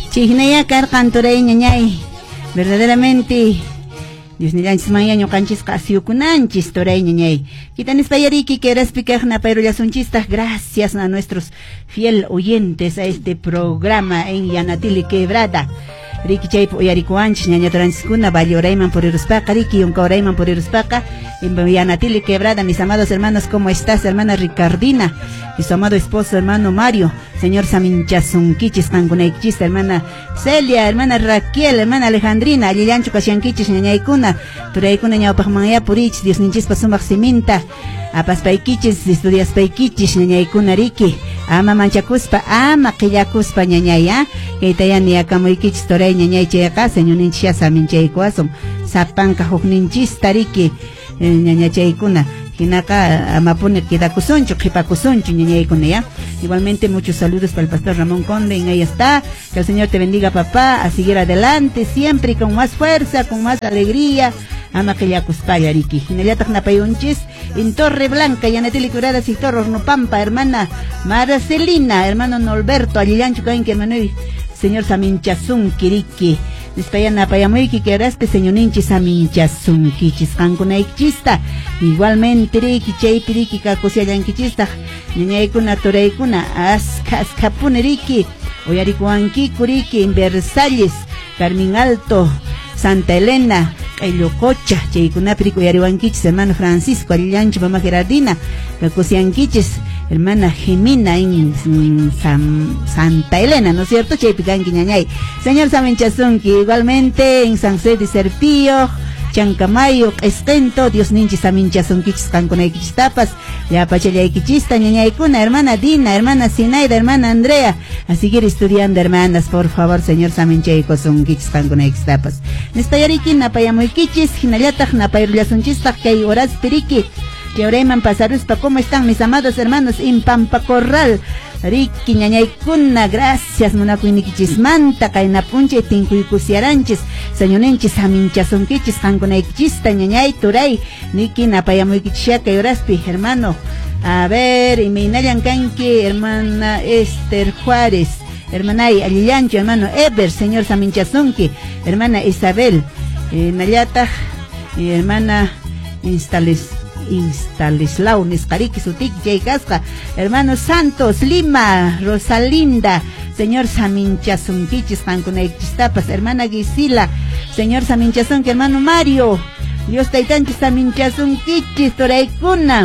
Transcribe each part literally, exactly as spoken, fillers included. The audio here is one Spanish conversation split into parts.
Chihneya karqan turay ñañay. Verdaderamente Dios ni lanchis mañaño canchis casiucunanchis turay ñañay. Quitanis payariki que respicajna payrollasunchista. Gracias a nuestros fiel oyentes a este programa en Yanatili Quebrada. Riki chaypo uyarikuanchis ñañataranchiskuna Vallorayman por Iruspaqa, Riki Yunkaurayman por Iruspaqa, en Yanatili Quebrada. Mis amados hermanos, ¿cómo estás, hermana Ricardina? Y su amado esposo, hermano Mario, señor Saminchasunkichis, Cangunaikichis, hermana Celia, hermana Raquel, hermana Alejandrina, Liliancho Kashankichis, ñañaykuna, Turaykuna ñawpaqmanya purichis, Dios ninchis pasumaq siminta, apaspaykichis, estudiaspaykichis, ñañaykuna Riki, ama manchakuspa, ama qillakuspa ñañaya, kaytayani akamaykichis turay ñañay chayqa, señor ninchis saminchaykuasum, sapanka hukninchis tariki, ñañachaykuna. Hinaka amapune quedacusuncho, qipacusuncho, ñañaykuna, ya. Igualmente muchos saludos para el pastor Ramón Conde, en ahí está. Que el Señor te bendiga, papá, a seguir adelante siempre con más fuerza, con más alegría. Ama que ya cuspaya, Riki. Ineliatak napayunchis, en Torre Blanca, Yanatili Curada, Sictor Hornopampa, hermana Marcelina, hermano Norberto, Alillancho Cainque, hermano señor Saminchazun, Kiriki. Despayana payamuiki que raspe señor ninchi Saminchazun, Kichis, Cancunaikchista. Igualmente, Riki, Chaypi, Riki, Kakusiayankichista, Niñaykuna, Toraykuna, Aska, Askapune, Riki, Oyarikuanki, Kuriki, en Versalles, Carmen Alto, Santa Elena, Elococha, Chaykunapirico, Yariwankichis, hermano Francisco, Alillancho, mamá Gerardina, Kakusiankichis, hermana Jimina en, en San, Santa Elena, ¿no es cierto? Chaypicanqui ñañay. Señor Saminchazunki, igualmente en San José de Serpillo, Chancamayo, Estento, Dios ninchi Saminchazunkichis, Canconaykichis tapas, Yapachayaykichista, ñañaykuna, hermana Dina, hermana Sinaida, hermana Andrea, a seguir estudiando, hermanas, por favor, señor Saminchaykosunkichis, Canconaykichis tapas. Nespayariki, napayamuykichis, Hinallataq, napayrullasunchista, kay horas piriki, que Oreyman Pasaruspa, ¿cómo están mis amados hermanos? En Pampa Corral, Riki ñañaykuna, gracias, munakuinikichismanta, kainapunche, tinkuykusiaranchis, sañonenchis, aminchasunkichis, kankunaykichista, ñañay, turay, niki napayamuykichishaka, yoraspi, hermano, a ver, y me inayan kanki, hermana Esther Juárez, hermanay, Alillancho, hermano Eber, señor Saminchazunki, hermana Isabel, eh, Nayata, eh, hermana Instales, Instalislau, Niscariki, Sutiki, Chaykasca, hermano Santos, Lima, Rosalinda, señor Saminchazunkichis, Canconaykistapas, hermana Gisila, señor Saminchazunki, hermano Mario, Dios Taitanchis, Saminchazunkichis, Toraykuna,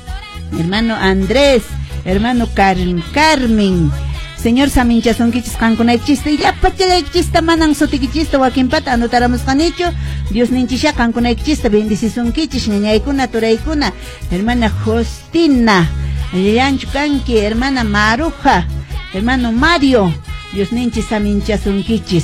hermano Andrés, hermano Carmen, Carmen, señor Saminchazunkichis, Canconaykichista, y ya pachaykichista, manan sotikichista, wakinpata, anotaramos canicho, Dios ninchisha, Canconaykichista, bendicisunkichis, ñañaykuna, toraykuna, hermana Justina, Alillancho Canqui, hermana Maruja, hermano Mario, Dios ninchis Saminchazunkichis,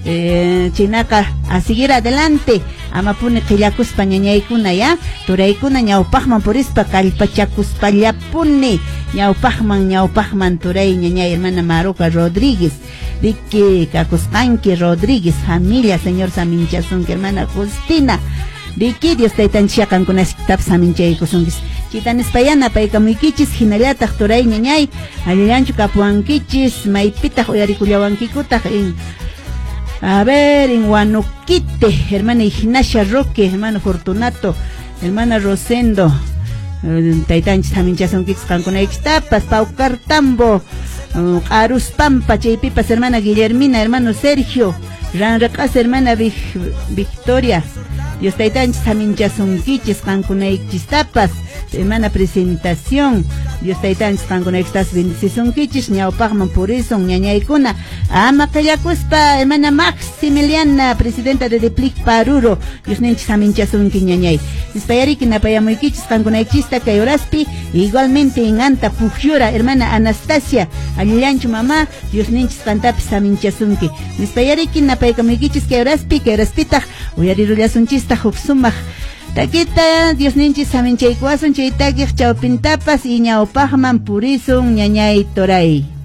eh, Chinaka, a seguir adelante, amapune qillakuspa ñañaykuna, ya, toraykuna, ñawpaqman purispa, kallpachakuspa llapuni, ñawpaqman, ñawpaqman, turay, ñañay, hermana Maruja Rodríguez, Riki, Kakusqanki Rodríguez, familia, señor Saminchazunki, hermana Justina, Riki, Dios taytanchia kankunasktap Saminchaykusunkis, chitanispayana paykamuykichis, hinallataq turay, ñañay, alillanchu kapuankichis, maypitaq uyarikullawankikutaq en, a ver, en Huanuquite, hermana Ignacia Roque, hermano Fortunato, hermana Rosendo, taytanchis Saminchazunkichis, Canconaykistapas, Paucartambo, Uh, Arus Pampa, Chaypipas, hermana Guillermina, hermano Sergio, Ranracas, hermana Vic, Victoria, Dios Taitanchis, Saminchazunkichis, Canconaykistapas, hermana Presentación, Dios Taitanchis, Canconaykistapas, Bendicisunkichis, ñawpaqman purisung, ñañaykuna, ama qillakuspa, hermana Maximiliana, presidenta de Deplic Paruro, Dios ninchis Saminchazunki, ñañay, nispayariki napayamuykichis, Canconaykichista, kayoraspi, igualmente en Anta Pujiura, hermana Anastasia, Alillancho mamá, Dios ninchis Cantapis, Saminchazunki, nispayariki napaykamuykichis, kayoraspi, kayoraspitaq, uyarirullasunchista, hupsumaj, Taquita, Dios ninchis Saminchaykuasun, chaytakiq chawpintapas y ñawpaqman purisun, ñañay toray.